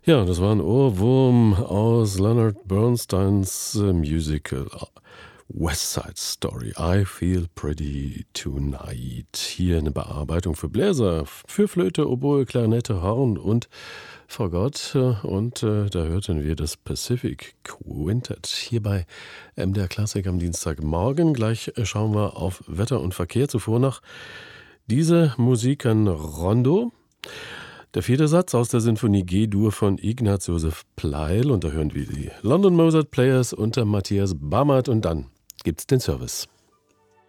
Ja, das war ein Ohrwurm aus Leonard Bernsteins Musical West Side Story. I Feel Pretty Tonight. Hier eine Bearbeitung für Bläser, für Flöte, Oboe, Klarinette, Horn und Fagott. Und da hörten wir das Pacific Quintet hier bei MDR Klassik am Dienstagmorgen. Gleich schauen wir auf Wetter und Verkehr. Zuvor noch diese Musik an Rondo. Der vierte Satz aus der Sinfonie G-Dur von Ignaz Josef Pleil. Und da hören wir die London Mozart Players unter Matthias Bammert. Und dann gibt's den Service.